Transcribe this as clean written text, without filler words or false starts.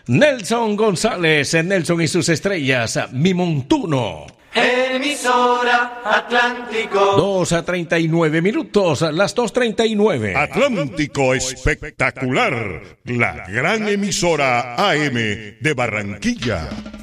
Nelson González, Nelson y sus estrellas, Mi Montuno. Emisora Atlántico. 2:39, las 2:39. Atlántico Espectacular, la gran emisora AM de Barranquilla.